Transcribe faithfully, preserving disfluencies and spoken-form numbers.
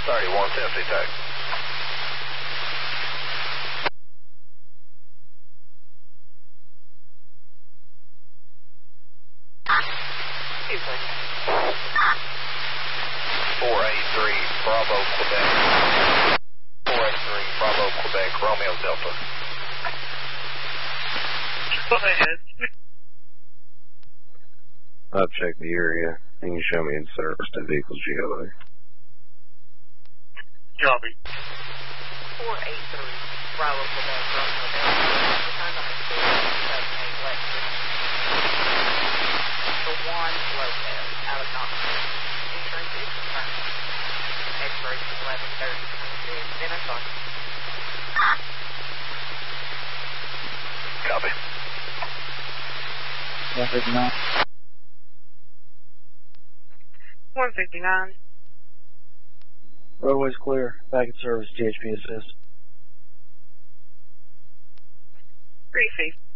thirty-one fifty-two. four eight three Bravo Quebec. four eight three Bravo Quebec, Romeo Delta. Go ahead. I've checked the area. Can you show me in service to vehicles G L A? Copy. four eight three Bravo Quebec, Romeo Delta. Return number four seven eight Lexus. The one Lopez, out of Knoxville. Insurance is confirmed. Expiration eleven thirty twenty-six. N S R. Copy. one fifty-nine. one fifty-nine. Roadway's clear. Back in service, T H P assist. three fifty.